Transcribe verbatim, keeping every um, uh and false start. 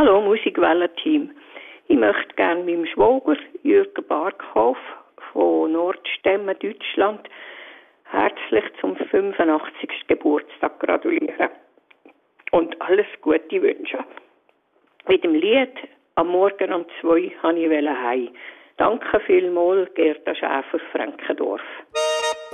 Hallo Musikwellen-Team. Ich möchte gerne meinem Schwager Jürgen Barkhoff von Nordstemmen, Deutschland, herzlich zum fünfundachtzigsten Geburtstag gratulieren und alles Gute wünschen. Mit dem Lied «Am Morgen um zwei» wollte ich heim. Danke vielmals, Gerda Schäfer, Frankendorf.